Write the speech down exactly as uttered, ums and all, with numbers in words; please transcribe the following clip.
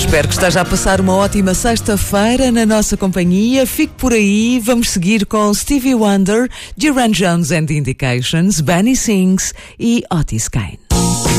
Espero que esteja a passar uma ótima sexta-feira na nossa companhia. Fique por aí, vamos seguir com Stevie Wonder, Duran Jones and the Indications, Benny Sings e Otis Kane.